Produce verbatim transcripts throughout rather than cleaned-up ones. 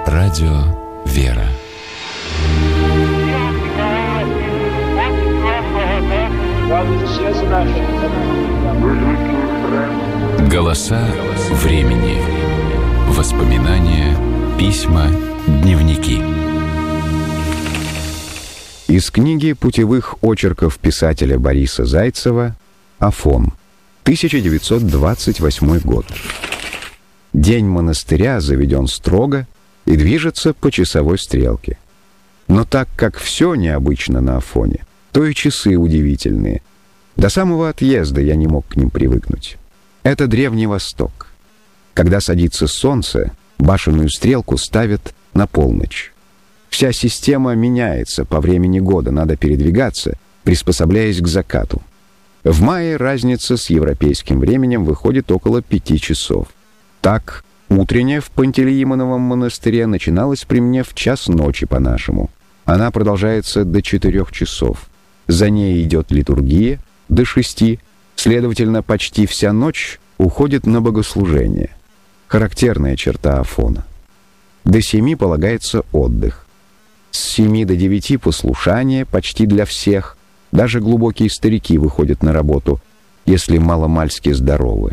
Радио «Вера». Голоса времени. Воспоминания, письма, дневники. Из книги путевых очерков писателя Бориса Зайцева «Афон», тысяча девятьсот двадцать восьмой год. День монастыря заведен строго и движется по часовой стрелке. Но так как все необычно на Афоне, то и часы удивительные. До самого отъезда я не мог к ним привыкнуть. Это Древний Восток. Когда садится солнце, башенную стрелку ставят на полночь. Вся система меняется по времени года, надо передвигаться, приспособляясь к закату. В мае разница с европейским временем выходит около пяти часов. Так, утренняя в Пантелеимоновом монастыре начиналась при мне в час ночи по-нашему. Она продолжается до четырех часов. За ней идет литургия до шести, следовательно, почти вся ночь уходит на богослужение. Характерная черта Афона. До семи полагается отдых. С семи до девяти послушание почти для всех. Даже глубокие старики выходят на работу, если маломальски здоровы.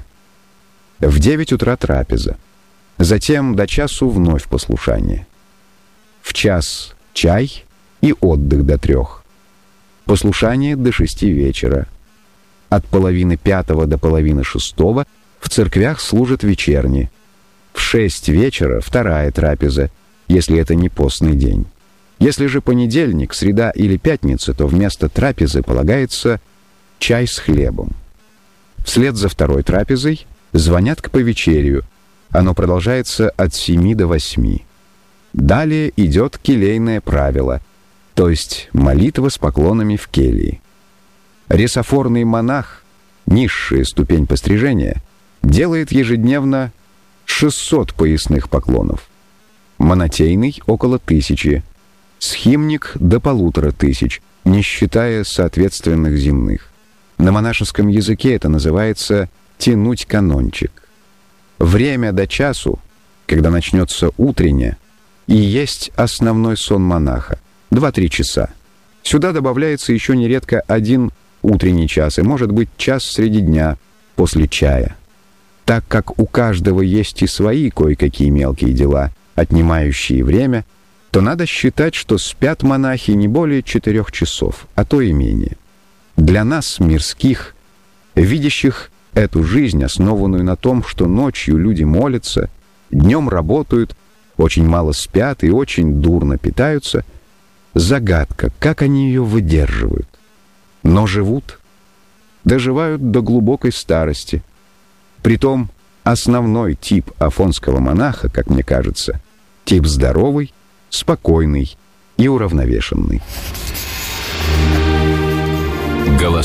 В девять утра трапеза. Затем до часу вновь послушание. В час чай и отдых до трех. Послушание до шести вечера. От половины пятого до половины шестого в церквях служат вечерни. В шесть вечера вторая трапеза, если это не постный день. Если же понедельник, среда или пятница, то вместо трапезы полагается чай с хлебом. Вслед за второй трапезой звонят к повечерию. Оно продолжается от семи до восьми. Далее идет келейное правило, то есть молитва с поклонами в келье. Ресофорный монах, низшая ступень пострижения, делает ежедневно шестьсот поясных поклонов. Монотейный — около тысячи. Схимник — до полутора тысяч, не считая соответственных земных. На монашеском языке это называется «тянуть канончик». Время до часу, когда начнется утреннее, и есть основной сон монаха — два-три часа. Сюда добавляется еще нередко один утренний час и, может быть, час среди дня после чая. Так как у каждого есть и свои кое-какие мелкие дела, отнимающие время, то надо считать, что спят монахи не более четырех часов, а то и менее. Для нас, мирских, видящих эту жизнь, основанную на том, что ночью люди молятся, днем работают, очень мало спят и очень дурно питаются, загадка, как они ее выдерживают. Но живут, доживают до глубокой старости. Притом основной тип афонского монаха, как мне кажется, тип здоровый, спокойный и уравновешенный.